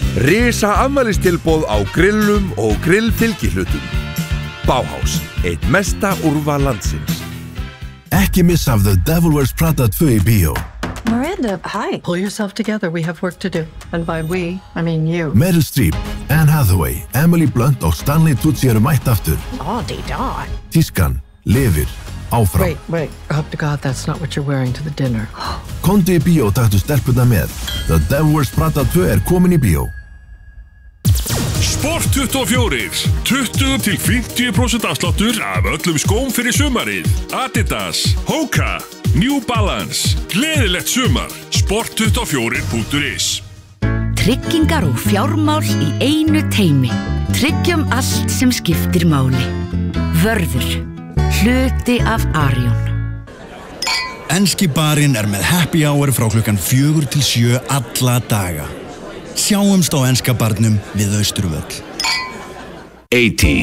Risa afmælistilboð á grillum og grillfylgihlutum. Bauhaus, eitt mesta úrval landsins. Ekki missa af The Devil Wears Prada 2 í bíó. Miranda, hi. Pull yourself together, we have work to do. And by we, I mean you. Meryl Streep, Anne Hathaway, Emily Blunt og Stanley Tucci eru mætt aftur. Da. Tískan lifir áfram. Wait. I hope to God that's not what you're wearing to the dinner. Komdu í bíó og taktu stelpurnar með. The Devil Wears Prada 2 komin í bíó. Sport 24, 20–50% afsláttur af öllum skóm fyrir sumarið. Adidas, Hoka, New Balance, gleðilegt sumar, sport24.is. Tryggingar og fjármál í einu teymi. Tryggjum allt sem skiptir máli. Vörður, hluti af Arion. Enski barinn með happy hour frá klukkan 4 til 7 alla daga. Sjáumst á enska barnum við Austurvöll. 80